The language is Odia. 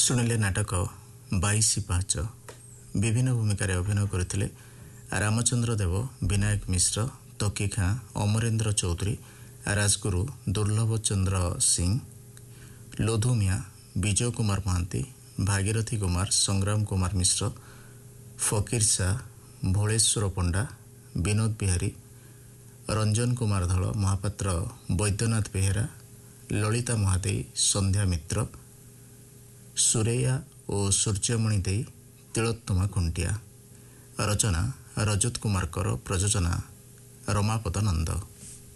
ଶୁଣିଲେ ନାଟକ 22 ପାହାଚ। ବିଭିନ୍ନ ଭୂମିକାରେ ଅଭିନୟ କରିଥିଲେ ରାମଚନ୍ଦ୍ର ଦେବ, ବିନାୟକ ମିଶ୍ର, ତକି ଖାଁ, ଅମରେନ୍ଦ୍ର ଚୌଧୁରୀ, ରାଜଗୁରୁ, ଦୁର୍ଲଭ ଚନ୍ଦ୍ର ସିଂ, ଲୋଧୁମିଆ, ବିଜୟ କୁମାର ମହାନ୍ତି, ଭାଗୀରଥୀ କୁମାର, ସଂଗ୍ରାମ କୁମାର ମିଶ୍ର, ଫକୀର ସା, ଭୋଳେଶ୍ୱର ପଣ୍ଡା, ବିନୋଦ ବିହାରୀ, ରଞ୍ଜନ କୁମାର ଧଳ, ମହାପାତ୍ର ବୈଦ୍ୟନାଥ ବେହେରା, ଲଳିତା ମହାଦେଇ, ସନ୍ଧ୍ୟା ମିତ୍ର, ସୁରେୟା ଓ ସୂର୍ଯ୍ୟମଣି ଦେଇ, ତିଳୋତ୍ତମା ଖୁଣ୍ଟିଆ। ରଚନା ରଜତ କୁମାର କର, ପ୍ରଯୋଜନା ରମାପଦ ନନ୍ଦ।